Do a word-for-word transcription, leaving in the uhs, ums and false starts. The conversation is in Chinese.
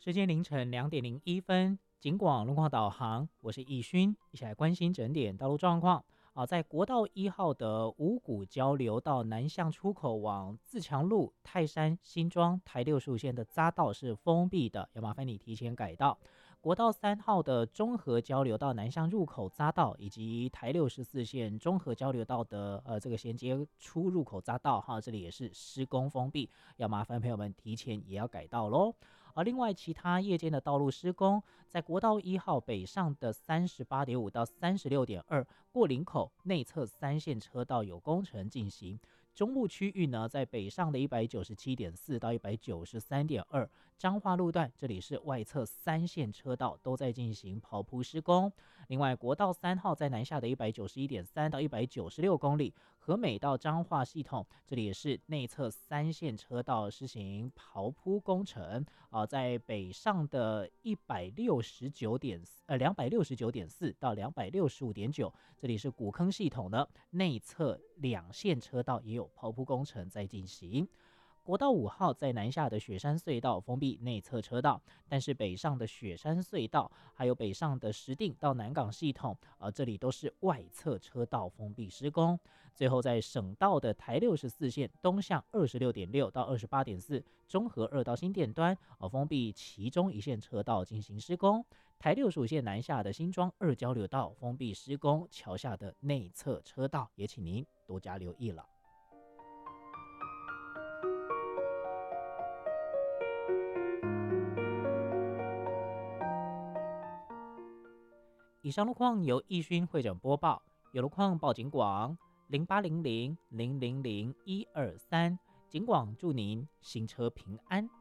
时间凌晨两点零一分，警广路况导航，我是易勋，一起来关心整点道路状况。啊，在国道一号的五股交流道南向出口往自强路、泰山、新庄、台六十五线的匝道是封闭的，要麻烦你提前改道。国道三号的中和交流道南向入口匝道以及台六十四线中和交流道的呃这个衔接出入口匝道哈，这里也是施工封闭，要麻烦朋友们提前也要改道喽。而另外其他夜间的道路施工，在国道一号北上的三十八点五到三十六点二过林口内侧三线车道有工程进行。中部区域呢，在北上的一百九十七点四到一百九十三点二彰化路段，这里是外侧三线车道都在进行刨铺施工。另外，国道三号在南下的一百九十一点三到一百九十六公里，和美到彰化系统，这里也是内侧三线车道施行刨铺工程啊、呃，在北上的一百六十九点呃两百六十九点四到两百六十五点九，这里是古坑系统的内侧两线车道也有刨铺工程在进行。国道五号在南下的雪山隧道封闭内侧车道，但是北上的雪山隧道还有北上的石碇到南港系统，呃，这里都是外侧车道封闭施工。最后在省道的台六十四线东向二十六点六到二十八点四中和二到新店端，呃，封闭其中一线车道进行施工。台六十五线南下的新庄二交流道封闭施工，桥下的内侧车道也请您多加留意了。以上路况由易勋会诊播报，有路况报警广零八零零零零零一二三，警广祝您行车平安。